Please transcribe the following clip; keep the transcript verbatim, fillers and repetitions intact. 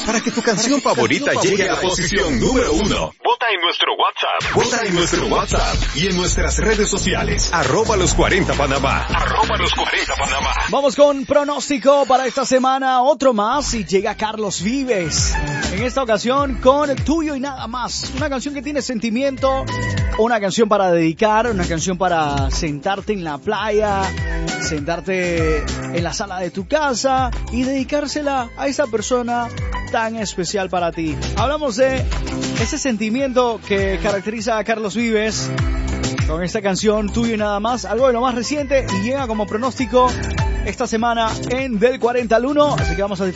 para que tu canción favorita llegue a la posición número uno. Vota en nuestro WhatsApp. Vota en nuestro WhatsApp y en nuestras redes sociales. Arroba los cuarenta Panamá. Arroba los cuarenta Panamá. Vamos con pronóstico para esta semana. Otro más y llega Carlos Vives. En esta ocasión con Tuyo y Nada Más. Una canción que tiene sentimiento. Una canción para dedicar. Una canción para sentarte en la playa. Sentarte en la sala de tu casa y dedicársela a esa persona tan especial para ti. Hablamos de ese sentimiento que caracteriza a Carlos Vives con esta canción Tuyo y Nada Más, algo de lo más reciente, y llega como pronóstico esta semana en Del cuarenta al uno, así que vamos a disfrutar